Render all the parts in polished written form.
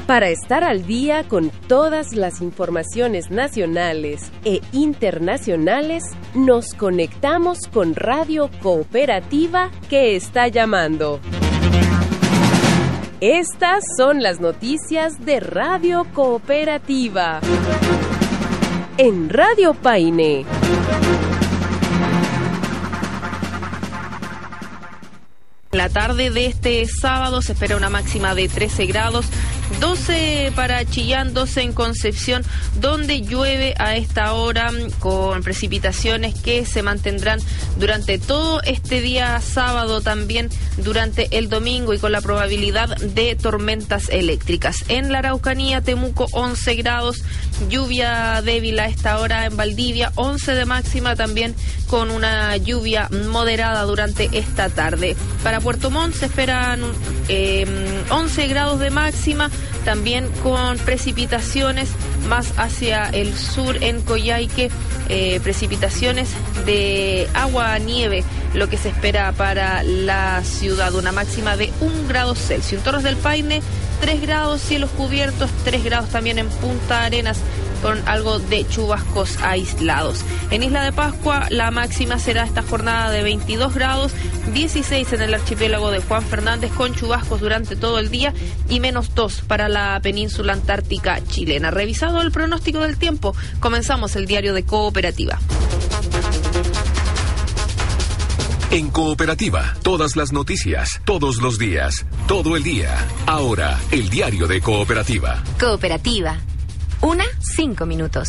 Para estar al día con todas las informaciones nacionales e internacionales, nos conectamos con Radio Cooperativa que está llamando. Estas son las noticias de Radio Cooperativa. En Radio Paine. La tarde de este sábado se espera una máxima de 13 grados, 12 para Chillán, 12 en Concepción, donde llueve a esta hora con precipitaciones que se mantendrán durante todo este día sábado, también durante el domingo y con la probabilidad de tormentas eléctricas. En la Araucanía, Temuco, 11 grados, lluvia débil a esta hora en Valdivia, 11 de máxima también con una lluvia moderada durante esta tarde. Para Puerto Montt se esperan 11 grados de máxima, también con precipitaciones más hacia el sur en Coyhaique, precipitaciones de agua-nieve, lo que se espera para la ciudad, una máxima de 1 grado Celsius. En Torres del Paine, 3 grados, cielos cubiertos, 3 grados también en Punta Arenas, con algo de chubascos aislados. En Isla de Pascua, la máxima será esta jornada de 22 grados, 16 en el archipiélago de Juan Fernández, con chubascos durante todo el día, y -2 para la península antártica chilena. Revisado el pronóstico del tiempo, comenzamos el diario de Cooperativa. En Cooperativa, todas las noticias, todos los días, todo el día. Ahora, el diario de Cooperativa. Cooperativa. 5 minutos.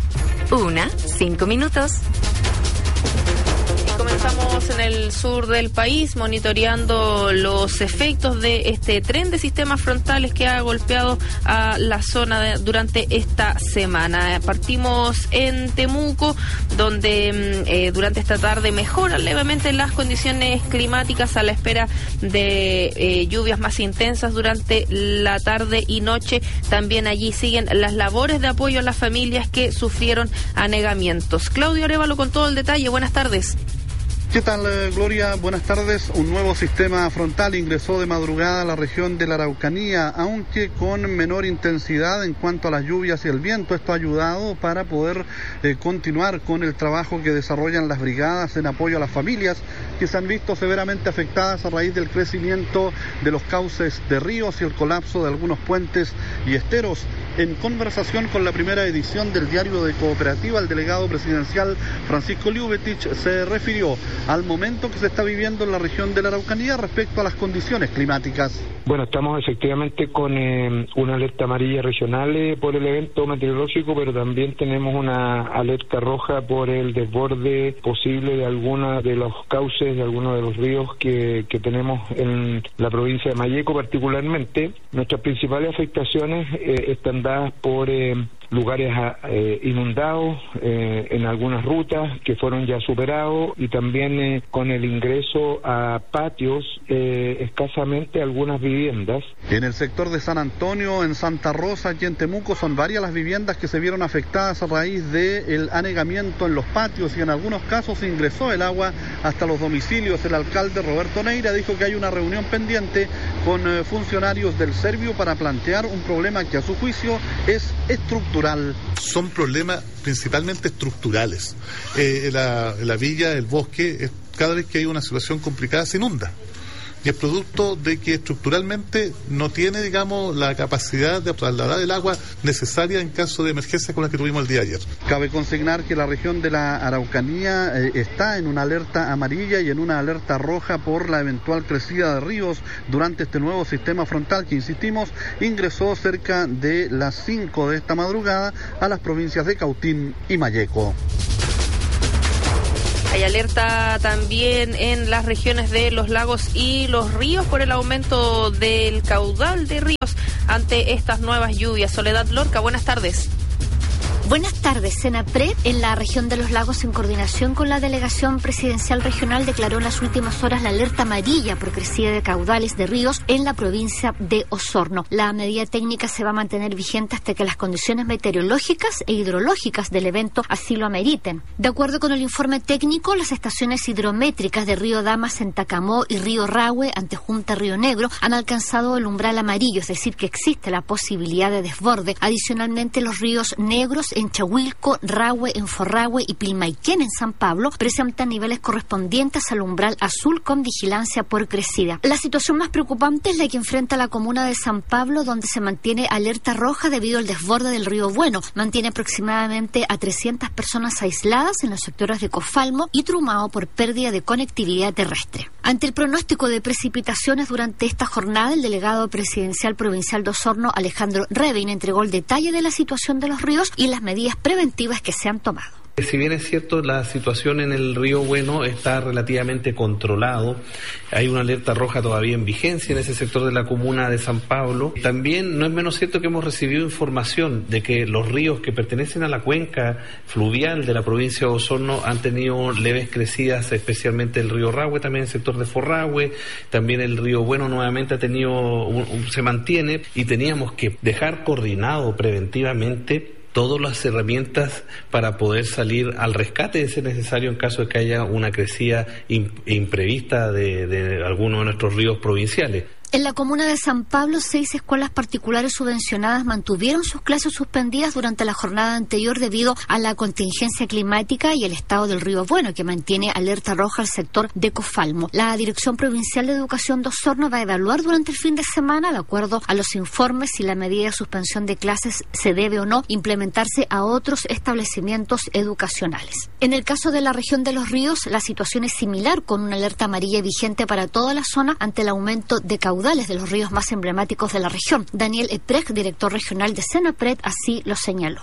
5 minutos. Comenzamos en el sur del país monitoreando los efectos de este tren de sistemas frontales que ha golpeado a la zona durante esta semana. Partimos en Temuco, donde durante esta tarde mejoran levemente las condiciones climáticas a la espera de lluvias más intensas durante la tarde y noche. También allí siguen las labores de apoyo a las familias que sufrieron anegamientos. Claudio Arévalo con todo el detalle. Buenas tardes. ¿Qué tal, Gloria? Buenas tardes. Un nuevo sistema frontal ingresó de madrugada a la región de la Araucanía, aunque con menor intensidad en cuanto a las lluvias y el viento. Esto ha ayudado para poder continuar con el trabajo que desarrollan las brigadas en apoyo a las familias que se han visto severamente afectadas a raíz del crecimiento de los cauces de ríos y el colapso de algunos puentes y esteros. En conversación con la primera edición del diario de Cooperativa, el delegado presidencial Francisco Liubetich se refirió al momento que se está viviendo en la región de la Araucanía respecto a las condiciones climáticas. Bueno, estamos efectivamente con una alerta amarilla regional por el evento meteorológico, pero también tenemos una alerta roja por el desborde posible de algunos de los cauces, de algunos de los ríos que tenemos en la provincia de Malleco particularmente. Nuestras principales afectaciones están dadas por lugares inundados en algunas rutas que fueron ya superados, y también con el ingreso a patios escasamente algunas viviendas. En el sector de San Antonio, en Santa Rosa, aquí en Temuco, son varias las viviendas que se vieron afectadas a raíz del anegamiento en los patios, y en algunos casos ingresó el agua hasta los domicilios. El alcalde Roberto Neira dijo que hay una reunión pendiente con funcionarios del Servio para plantear un problema que a su juicio es estructural. Son problemas principalmente estructurales. La villa, el bosque, cada vez que hay una situación complicada se inunda. Y es producto de que estructuralmente no tiene, digamos, la capacidad de trasladar el agua necesaria en caso de emergencia con la que tuvimos el día de ayer. Cabe consignar que la región de la Araucanía está en una alerta amarilla y en una alerta roja por la eventual crecida de ríos durante este nuevo sistema frontal que, insistimos, ingresó cerca de las 5 de esta madrugada a las provincias de Cautín y Malleco. Hay alerta también en las regiones de los lagos y los ríos por el aumento del caudal de ríos ante estas nuevas lluvias. Soledad Lorca, buenas tardes. Buenas tardes. Senapred, en la región de los lagos, en coordinación con la Delegación Presidencial Regional, declaró en las últimas horas la alerta amarilla por crecida de caudales de ríos en la provincia de Osorno. La medida técnica se va a mantener vigente hasta que las condiciones meteorológicas e hidrológicas del evento así lo ameriten. De acuerdo con el informe técnico, las estaciones hidrométricas de Río Damas en Tacamó y Río Rahue, ante Junta Río Negro, han alcanzado el umbral amarillo, es decir, que existe la posibilidad de desborde. Adicionalmente, los ríos negros en Chahuilco, Rahue, en Forrahue y Pilmaiquén en San Pablo presentan niveles correspondientes al umbral azul con vigilancia por crecida. La situación más preocupante es la que enfrenta la comuna de San Pablo, donde se mantiene alerta roja debido al desborde del río Bueno. Mantiene aproximadamente a 300 personas aisladas en los sectores de Cofalmo y Trumao por pérdida de conectividad terrestre. Ante el pronóstico de precipitaciones durante esta jornada, el delegado presidencial provincial de Osorno, Alejandro Revin, entregó el detalle de la situación de los ríos y las medidas preventivas que se han tomado. Si bien es cierto, la situación en el río Bueno está relativamente controlado, hay una alerta roja todavía en vigencia en ese sector de la comuna de San Pablo. También no es menos cierto que hemos recibido información de que los ríos que pertenecen a la cuenca fluvial de la provincia de Osorno han tenido leves crecidas, especialmente el río Rahue, también el sector de Forrahue, también el río Bueno nuevamente ha tenido, se mantiene, y teníamos que dejar coordinado preventivamente todas las herramientas para poder salir al rescate de ser necesario en caso de que haya una crecida imprevista de alguno de nuestros ríos provinciales. En la comuna de San Pablo, 6 escuelas particulares subvencionadas mantuvieron sus clases suspendidas durante la jornada anterior debido a la contingencia climática y el estado del río Bueno, que mantiene alerta roja al sector de Cofalmo. La Dirección Provincial de Educación de Osorno va a evaluar durante el fin de semana, de acuerdo a los informes, si la medida de suspensión de clases se debe o no implementarse a otros establecimientos educacionales. En el caso de la región de los ríos, la situación es similar, con una alerta amarilla vigente para toda la zona ante el aumento de caudales de los ríos más emblemáticos de la región. Daniel Eprech, director regional de Senapred, así lo señaló.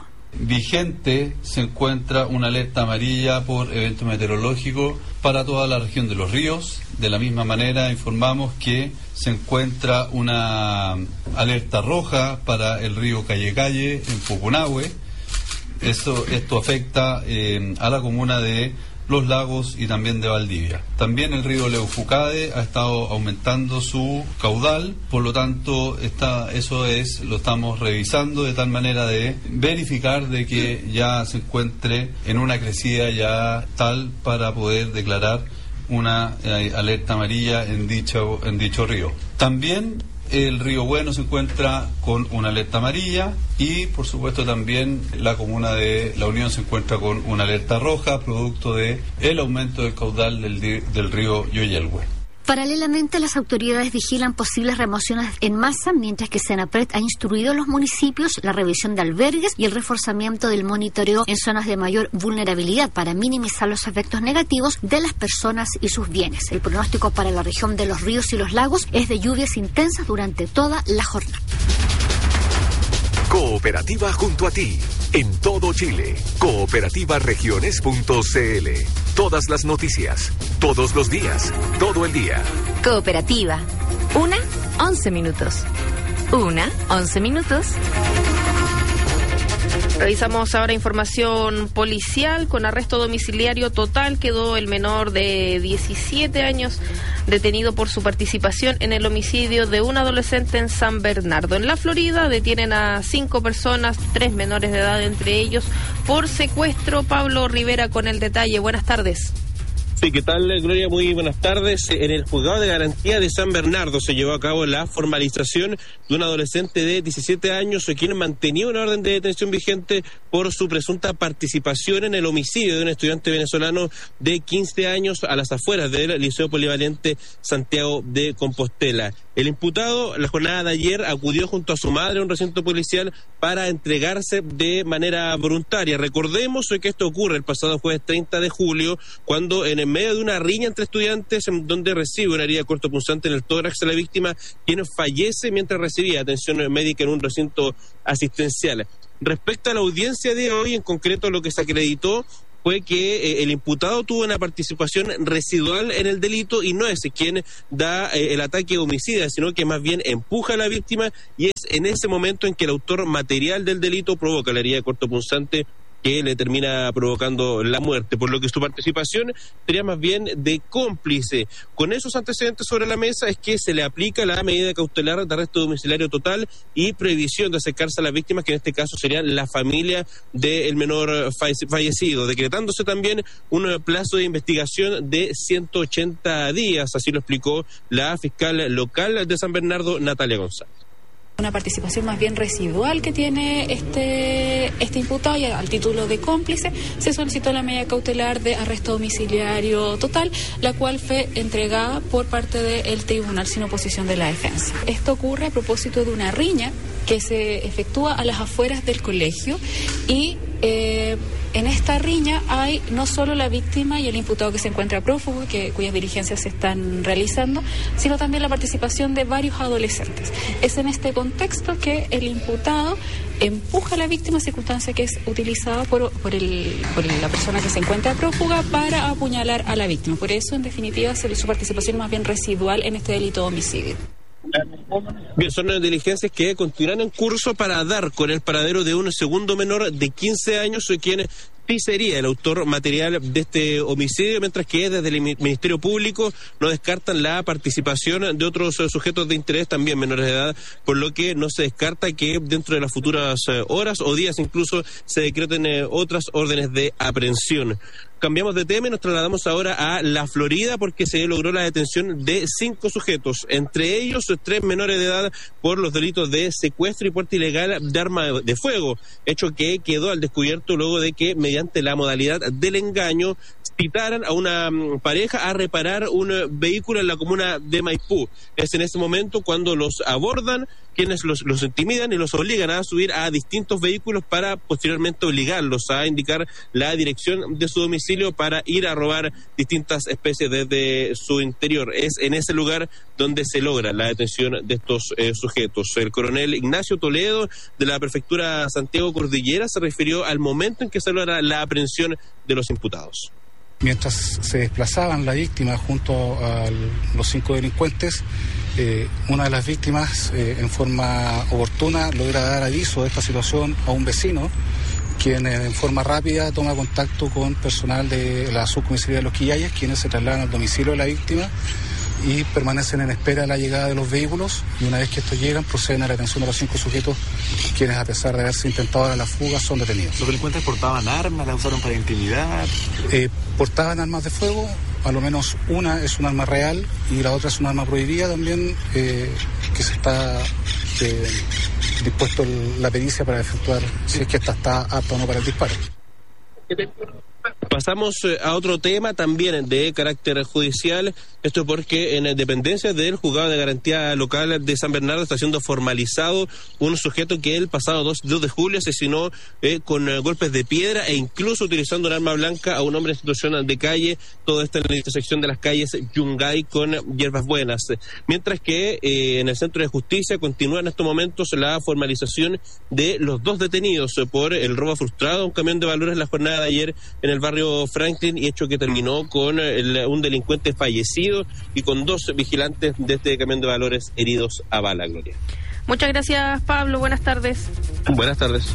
Vigente se encuentra una alerta amarilla por evento meteorológico para toda la región de los ríos. De la misma manera informamos que se encuentra una alerta roja para el río Calle en Pucunahue. Esto afecta a la comuna de Los Lagos y también de Valdivia. También el río Leufucade ha estado aumentando su caudal, por lo tanto lo estamos revisando de tal manera de verificar de que ya se encuentre en una crecida ya tal para poder declarar una alerta amarilla en dicho río. También el río Bueno se encuentra con una alerta amarilla y, por supuesto, también la comuna de La Unión se encuentra con una alerta roja, producto de el aumento del caudal del río Yoyelhue. Paralelamente, las autoridades vigilan posibles remociones en masa, mientras que Senapred ha instruido a los municipios la revisión de albergues y el reforzamiento del monitoreo en zonas de mayor vulnerabilidad para minimizar los efectos negativos de las personas y sus bienes. El pronóstico para la región de los ríos y los lagos es de lluvias intensas durante toda la jornada. Cooperativa junto a ti, en todo Chile. Cooperativaregiones.cl. Todas las noticias, todos los días, todo el día. Cooperativa. 11 minutos. 11 minutos. Revisamos ahora información policial. Con arresto domiciliario total quedó el menor de 17 años detenido por su participación en el homicidio de un adolescente en San Bernardo. En la Florida detienen a 5 personas, 3 menores de edad entre ellos, por secuestro. Pablo Rivera con el detalle. Buenas tardes. Sí, ¿qué tal, Gloria? Muy buenas tardes. En el Juzgado de Garantía de San Bernardo se llevó a cabo la formalización de un adolescente de 17 años, quien mantenía una orden de detención vigente por su presunta participación en el homicidio de un estudiante venezolano de 15 años a las afueras del Liceo Polivalente Santiago de Compostela. El imputado, la jornada de ayer, acudió junto a su madre a un recinto policial para entregarse de manera voluntaria. Recordemos que esto ocurre el pasado jueves 30 de julio, cuando en medio de una riña entre estudiantes, en donde recibe una herida cortopunzante en el tórax de la víctima, quien fallece mientras recibía atención médica en un recinto asistencial. Respecto a la audiencia de hoy, en concreto lo que se acreditó fue que el imputado tuvo una participación residual en el delito y no es quien da el ataque homicida, sino que más bien empuja a la víctima, y es en ese momento en que el autor material del delito provoca la herida cortopunzante que le termina provocando la muerte, por lo que su participación sería más bien de cómplice. Con esos antecedentes sobre la mesa es que se le aplica la medida cautelar de arresto domiciliario total y prohibición de acercarse a las víctimas, que en este caso serían la familia del menor fallecido, decretándose también un plazo de investigación de 180 días, así lo explicó la fiscal local de San Bernardo, Natalia González. Una participación más bien residual que tiene este imputado, y al título de cómplice se solicitó la medida cautelar de arresto domiciliario total, la cual fue entregada por parte del tribunal sin oposición de la defensa. Esto ocurre a propósito de una riña que se efectúa a las afueras del colegio y en esta riña hay no solo la víctima y el imputado que se encuentra prófugo, cuyas diligencias se están realizando, sino también la participación de varios adolescentes. Es en este contexto que el imputado empuja a la víctima, circunstancia que es utilizada por la persona que se encuentra prófuga para apuñalar a la víctima. Por eso, en definitiva, su participación es más bien residual en este delito de homicidio. Bien, son diligencias que continuarán en curso para dar con el paradero de un segundo menor de 15 años, quien sí sería el autor material de este homicidio, mientras que desde el Ministerio Público no descartan la participación de otros sujetos de interés, también menores de edad, por lo que no se descarta que dentro de las futuras horas o días incluso se decreten otras órdenes de aprehensión. Cambiamos de tema y nos trasladamos ahora a la Florida, porque se logró la detención de 5 sujetos, entre ellos 3 menores de edad, por los delitos de secuestro y porte ilegal de arma de fuego, hecho que quedó al descubierto luego de que, mediante la modalidad del engaño, citaran a una pareja a reparar un vehículo en la comuna de Maipú. Es en ese momento cuando los abordan, quienes los intimidan y los obligan a subir a distintos vehículos para posteriormente obligarlos a indicar la dirección de su domicilio para ir a robar distintas especies desde su interior. Es en ese lugar donde se logra la detención de estos sujetos. El coronel Ignacio Toledo, de la prefectura Santiago Cordillera, se refirió al momento en que se logra la aprehensión de los imputados. Mientras se desplazaban la víctima junto a los 5 delincuentes, una de las víctimas, en forma oportuna, logra dar aviso de esta situación a un vecino, quien en forma rápida toma contacto con personal de la subcomisaría de Los Quillayes, quienes se trasladan al domicilio de la víctima y permanecen en espera de la llegada de los vehículos, y una vez que estos llegan proceden a la detención de los 5 sujetos, quienes, a pesar de haberse intentado dar la fuga, son detenidos. ¿Los delincuentes portaban armas, la usaron para intimidar? Portaban armas de fuego, a lo menos una es un arma real y la otra es un arma prohibida también, que se está dispuesto la pericia para efectuar si es que esta está apta o no para el disparo. Pasamos a otro tema también de carácter judicial, esto porque en dependencias del Juzgado de Garantía Local de San Bernardo está siendo formalizado un sujeto que el pasado 2 de julio asesinó con golpes de piedra e incluso utilizando un arma blanca a un hombre en situación de calle, todo esto en la intersección de las calles Yungay con Hierbas Buenas. Mientras que en el Centro de Justicia continúa en estos momentos la formalización de los 2 detenidos por el robo frustrado a un camión de valores la jornada de ayer en el barrio Franklin, y hecho que terminó con un delincuente fallecido y con 2 vigilantes de este camión de valores heridos a bala, Gloria. Muchas gracias, Pablo. Buenas tardes. Buenas tardes.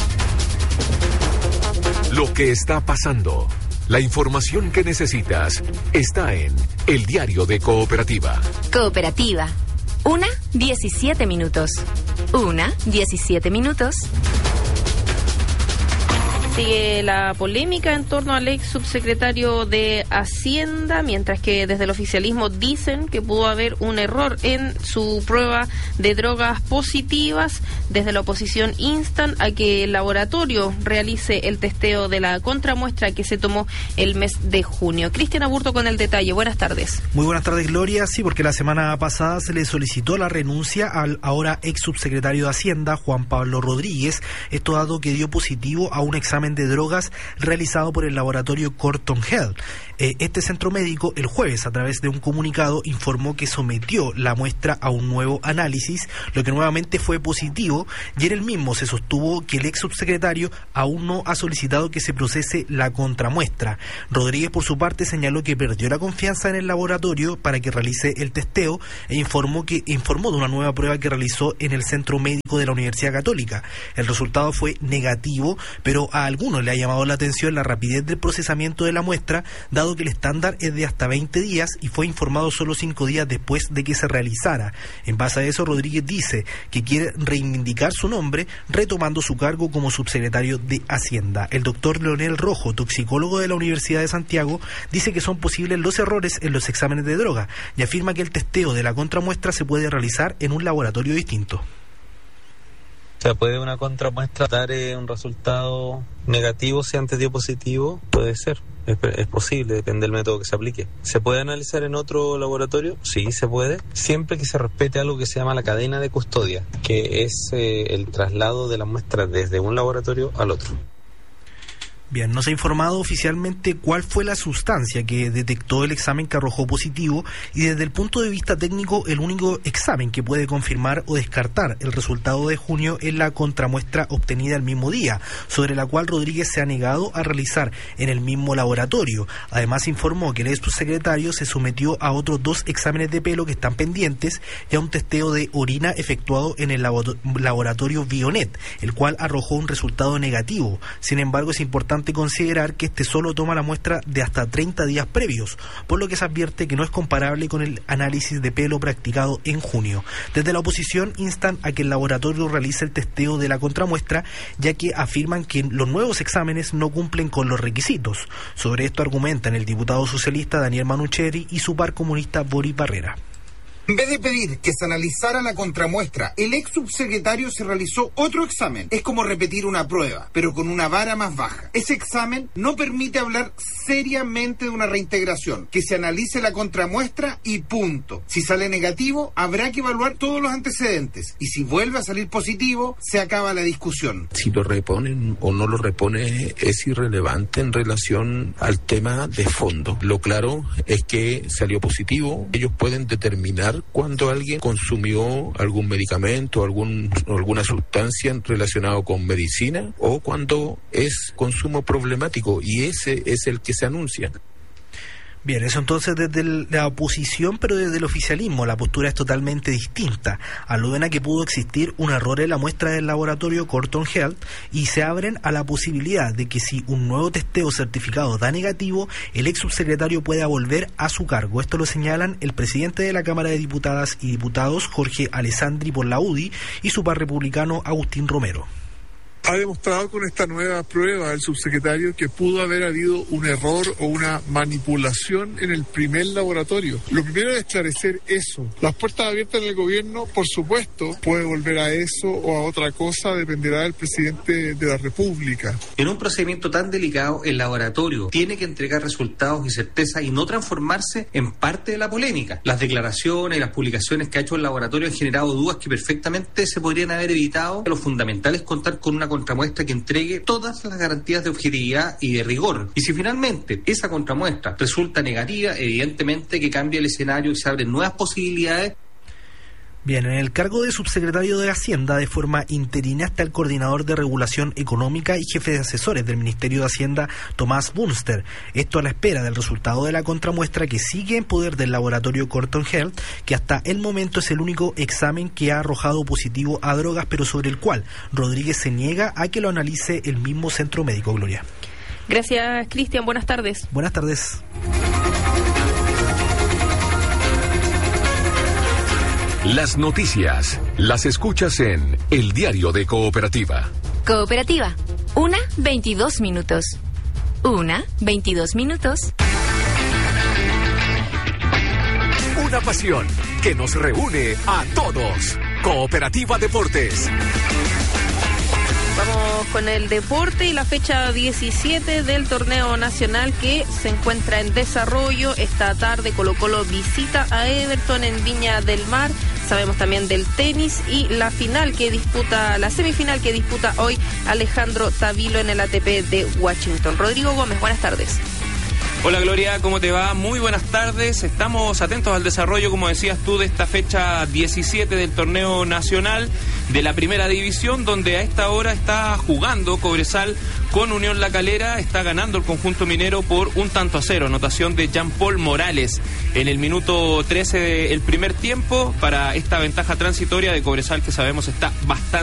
Lo que está pasando, la información que necesitas, está en El Diario de Cooperativa. Cooperativa. 1:17 minutos. 1:17 minutos. Sigue la polémica en torno al ex subsecretario de Hacienda, mientras que desde el oficialismo dicen que pudo haber un error en su prueba de drogas positivas. Desde la oposición instan a que el laboratorio realice el testeo de la contramuestra que se tomó el mes de junio. Cristian Aburto con el detalle. Buenas tardes. Muy buenas tardes, Gloria. Sí, porque la semana pasada se le solicitó la renuncia al ahora ex subsecretario de Hacienda, Juan Pablo Rodríguez, esto dado que dio positivo a un examen de drogas realizado por el laboratorio Corton Health. Este centro médico el jueves, a través de un comunicado, informó que sometió la muestra a un nuevo análisis, lo que nuevamente fue positivo, y en el mismo se sostuvo que el ex subsecretario aún no ha solicitado que se procese la contramuestra. Rodríguez, por su parte, señaló que perdió la confianza en el laboratorio para que realice el testeo e informó de una nueva prueba que realizó en el Centro Médico de la Universidad Católica. El resultado fue negativo, pero a algunos le ha llamado la atención la rapidez del procesamiento de la muestra, dado que el estándar es de hasta 20 días y fue informado solo 5 días después de que se realizara. En base a eso, Rodríguez dice que quiere reivindicar su nombre, retomando su cargo como subsecretario de Hacienda. El doctor Leonel Rojo, toxicólogo de la Universidad de Santiago, dice que son posibles los errores en los exámenes de droga y afirma que el testeo de la contramuestra se puede realizar en un laboratorio distinto. O sea, ¿puede una contramuestra dar un resultado negativo si antes dio positivo? Puede ser, es posible, depende del método que se aplique. ¿Se puede analizar en otro laboratorio? Sí, se puede, siempre que se respete algo que se llama la cadena de custodia, que es el traslado de la muestra desde un laboratorio al otro. Bien, no se ha informado oficialmente cuál fue la sustancia que detectó el examen que arrojó positivo, y desde el punto de vista técnico el único examen que puede confirmar o descartar el resultado de junio es la contramuestra obtenida el mismo día, sobre la cual Rodríguez se ha negado a realizar en el mismo laboratorio. Además informó que el subsecretario se sometió a otros 2 exámenes de pelo que están pendientes y a un testeo de orina efectuado en el laboratorio Bionet, el cual arrojó un resultado negativo. Sin embargo, es importante considerar que este solo toma la muestra de hasta 30 días previos, por lo que se advierte que no es comparable con el análisis de pelo practicado en junio. Desde la oposición instan a que el laboratorio realice el testeo de la contramuestra, ya que afirman que los nuevos exámenes no cumplen con los requisitos. Sobre esto argumentan el diputado socialista Daniel Manucheri y su par comunista Boris Barrera. En vez de pedir que se analizara la contramuestra, el ex subsecretario se realizó otro examen. Es como repetir una prueba, pero con una vara más baja. Ese examen no permite hablar seriamente de una reintegración. Que se analice la contramuestra y punto. Si sale negativo, habrá que evaluar todos los antecedentes. Y si vuelve a salir positivo, se acaba la discusión. Si lo reponen o no lo repone es irrelevante en relación al tema de fondo. Lo claro es que salió positivo. Ellos pueden determinar cuando alguien consumió algún medicamento o alguna sustancia relacionada con medicina, o cuando es consumo problemático, y ese es el que se anuncia. Bien, eso entonces desde la oposición, pero desde el oficialismo la postura es totalmente distinta. Aluden a que pudo existir un error en la muestra del laboratorio Corton Health y se abren a la posibilidad de que si un nuevo testeo certificado da negativo, el ex subsecretario pueda volver a su cargo. Esto lo señalan el presidente de la Cámara de Diputadas y Diputados, Jorge Alessandri, por la UDI, y su par republicano, Agustín Romero. Ha demostrado con esta nueva prueba el subsecretario que pudo haber habido un error o una manipulación en el primer laboratorio. Lo primero es esclarecer eso. Las puertas abiertas en el gobierno, por supuesto, puede volver a eso o a otra cosa, dependerá del presidente de la República. En un procedimiento tan delicado, el laboratorio tiene que entregar resultados y certeza y no transformarse en parte de la polémica. Las declaraciones y las publicaciones que ha hecho el laboratorio han generado dudas que perfectamente se podrían haber evitado. Lo fundamental es contar con una contramuestra que entregue todas las garantías de objetividad y de rigor. Y si finalmente esa contramuestra resulta negativa, evidentemente que cambia el escenario y se abren nuevas posibilidades. Bien, en el cargo de subsecretario de Hacienda de forma interina está el coordinador de regulación económica y jefe de asesores del Ministerio de Hacienda, Tomás Bunster. Esto a la espera del resultado de la contramuestra que sigue en poder del laboratorio Corton Health, que hasta el momento es el único examen que ha arrojado positivo a drogas, pero sobre el cual Rodríguez se niega a que lo analice el mismo centro médico. Gloria. Gracias, Cristian. Buenas tardes. Buenas tardes. Las noticias las escuchas en El Diario de Cooperativa. Cooperativa, 1:22 minutos. 1:22 minutos. Una pasión que nos reúne a todos. Cooperativa Deportes. Vamos con el deporte y la fecha 17 del torneo nacional que se encuentra en desarrollo. Esta tarde Colo-Colo visita a Everton en Viña del Mar. Sabemos también del tenis y la semifinal que disputa hoy Alejandro Tavilo en el ATP de Washington. Rodrigo Gómez, buenas tardes. Hola Gloria, ¿cómo te va? Muy buenas tardes. Estamos atentos al desarrollo, como decías tú, de esta fecha 17 del torneo nacional de la primera división, donde a esta hora está jugando Cobresal con Unión La Calera. Está ganando el conjunto minero por 1-0, anotación de Jean-Paul Morales en el minuto 13 del primer tiempo, para esta ventaja transitoria de Cobresal, que sabemos está bastante